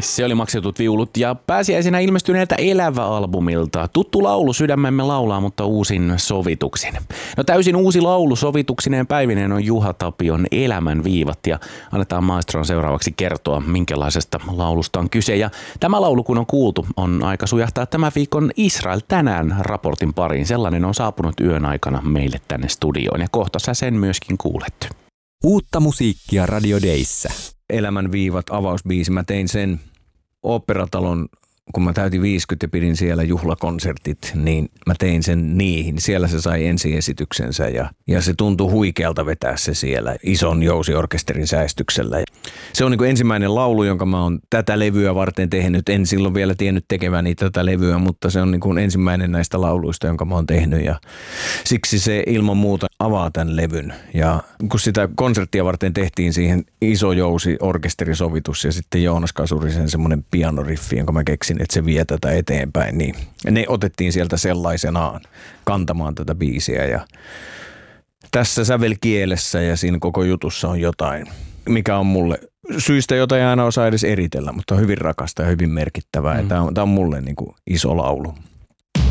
Se oli Maksetut viulut ja pääsiäisenä ilmestyneeltä Elävä-albumilta. Tuttu laulu Sydämemme laulaa, mutta uusin sovituksin. No täysin uusi laulu sovituksineen päivineen on Juha Tapion Elämän viivat ja annetaan maestron seuraavaksi kertoa, minkälaisesta laulusta on kyse. Ja tämä laulu kun on kuultu, on aika sujahtaa tämän viikon Israel tänään raportin pariin. Sellainen on saapunut yön aikana meille tänne studioon ja kohta sä sen myöskin kuulet. Uutta musiikkia Radio Dayssä. Elämän viivat avausbiisi. Mä tein sen Oopperatalon, kun mä täytin 50 ja pidin siellä juhlakonsertit, niin mä tein sen niihin. Siellä se sai ensiesityksensä ja se tuntui huikealta vetää se siellä ison jousiorkesterin säestyksellä. Se on niin kuin ensimmäinen laulu, jonka mä oon tätä levyä varten tehnyt. En silloin vielä tiennyt tekeväni tätä levyä, mutta se on niin kuin ensimmäinen näistä lauluista, jonka mä oon tehnyt ja siksi se ilman muuta avaa tämän levyn. Ja kun sitä konserttia varten tehtiin siihen iso jousiorkesterisovitus ja sitten Joonas Kasurisen semmoinen pianoriffi, jonka mä keksin, että se vie tätä eteenpäin, niin ne otettiin sieltä sellaisenaan kantamaan tätä biisiä ja tässä sävelkielessä ja siinä koko jutussa on jotain, mikä on mulle syistä, jota ei aina osaa edes eritellä, mutta on hyvin rakasta ja hyvin merkittävää ja tämä on mulle niin kuin iso laulu.